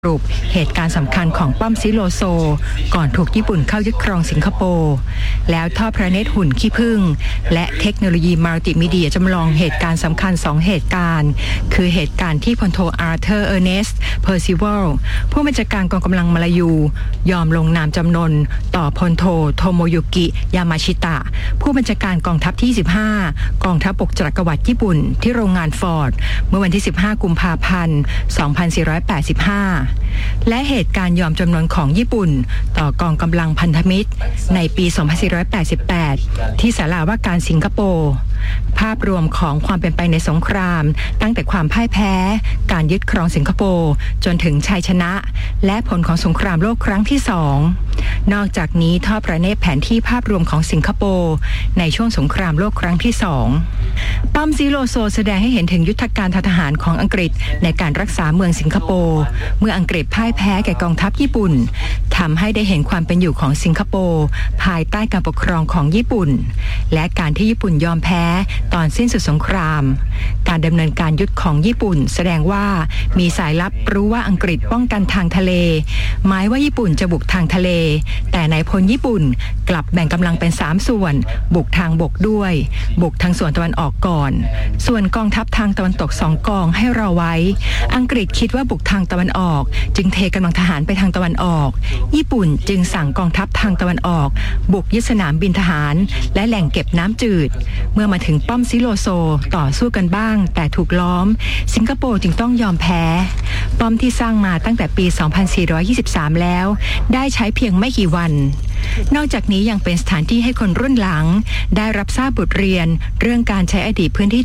สรุปเหตุการณ์สำคัญของป้อมซิโลโซก่อนถูกญี่ปุ่นเข้ายึดครองสิงคโปร์แล้วทอดพระเนตรหุ่นขี้ผึ้งและเทคโนโลยีมัลติมีเดียจำลองเหตุการณ์สำคัญ2เหตุการณ์คือเหตุการณ์ที่พลโทอาร์เธอร์เออร์เนสต์เพอร์ซิวัลผู้บัญชาการกองกำลังมาลายูยอมลงนามจำนนต่อพลโทโทโมยุกิยามาชิตะผู้บัญชาการกองทัพที่15กองทัพบกจักรวรรดิญี่ปุ่นที่โรงงานฟอร์ดเมื่อวันที่15กุมภาพันธ์2485และเหตุการณ์ยอมจำนนของญี่ปุ่นต่อกองกำลังพันธมิตรในปี2488ที่ศาลาว่าการสิงคโปร์ภาพรวมของความเป็นไปในสงครามตั้งแต่ความพ่ายแพ้การยึดครองสิงคโปร์จนถึงชัยชนะและผลของสงครามโลกครั้งที่2นอกจากนี้ทอดพระเนตรแผนที่ภาพรวมของสิงคโปร์ในช่วงสงครามโลกครั้งที่2ป้อมซิโลโซแสดงให้เห็นถึงยุทธการทหารของอังกฤษในการรักษาเมืองสิงคโปร์เมื่ออังกฤษพ่ายแพ้แก่กองทัพญี่ปุ่นทำให้ได้เห็นความเป็นอยู่ของสิงคโปร์ภายใต้การปกครองของญี่ปุ่นและการที่ญี่ปุ่นยอมแพ้ตอนสิ้นสุดสงครามการดำเนินการยึดของญี่ปุ่นแสดงว่ามีสายลับรู้ว่าอังกฤษป้องกันทางทะเลหมายว่าญี่ปุ่นจะบุกทางทะเลแต่นายพลญี่ปุ่นกลับแบ่งกำลังเป็น3ส่วนบุกทางบกด้วยบุกทางส่วนตะวันออกก่อนส่วนกองทัพทางตะวันตก2กองให้รอไว้อังกฤษคิดว่าบุกทางตะวันออกจึงเทกำลังทหารไปทางตะวันออกญี่ปุ่นจึงสั่งกองทัพทางตะวันออกบุกยึดสนามบินทหารและแหล่งเก็บน้ำจืดเมื่อมาถึงป้อมซิโลโซต่อสู้กันบ้างแต่ถูกล้อมสิงคโปร์จึงต้องยอมแพ้ป้อมที่สร้างมาตั้งแต่ปี 2423 แล้วได้ใช้เพียงไม่กี่วันนอกจากนี้ยังเป็นสถานที่ให้คนรุ่นหลังได้รับทราบบทเรียนเรื่องการใช้อดีตพื้นที่